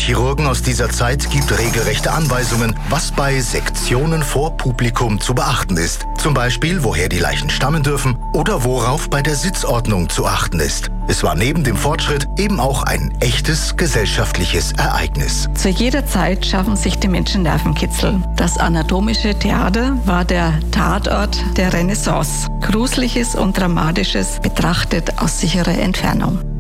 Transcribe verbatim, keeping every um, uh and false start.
Chirurgen aus dieser Zeit gibt regelrechte Anweisungen, was bei Sektionen vor Publikum zu beachten ist. Zum Beispiel, woher die Leichen stammen dürfen oder worauf bei der Sitzordnung zu achten ist. Es war neben dem Fortschritt eben auch ein echtes gesellschaftliches Ereignis. Zu jeder Zeit schaffen sich die Menschen Nervenkitzel. Das anatomische Theater war der Tatort der Renaissance. Gruseliges und Dramatisches betrachtet aus sicherer Entfernung.